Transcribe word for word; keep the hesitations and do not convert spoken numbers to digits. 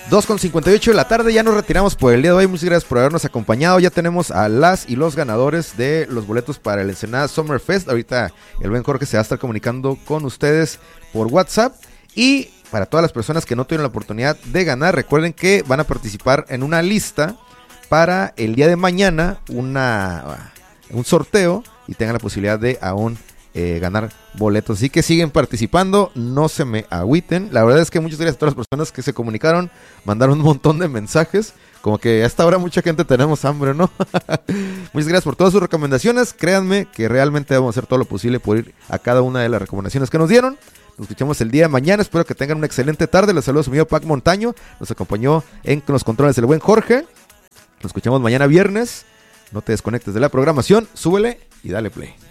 dos con cincuenta y ocho de la tarde, ya nos retiramos por el día de hoy. Muchas gracias por habernos acompañado. Ya tenemos a las y los ganadores de los boletos para el Ensenada Summer Fest. Ahorita el buen Jorge se va a estar comunicando con ustedes por WhatsApp. Y para todas las personas que no tuvieron la oportunidad de ganar, recuerden que van a participar en una lista para el día de mañana, una, un sorteo, y tengan la posibilidad de aún eh, ganar boletos. Así que siguen participando, no se me agüiten. La verdad es que muchas gracias a todas las personas que se comunicaron, mandaron un montón de mensajes. Como que a esta hora mucha gente tenemos hambre, ¿no? Muchas gracias por todas sus recomendaciones. Créanme que realmente vamos a hacer todo lo posible por ir a cada una de las recomendaciones que nos dieron. Nos escuchamos el día de mañana. Espero que tengan una excelente tarde. Les saludo a su amigo Pac Montaño. Nos acompañó en los controles el buen Jorge. Nos escuchamos mañana viernes. No te desconectes de la programación. Súbele y dale play.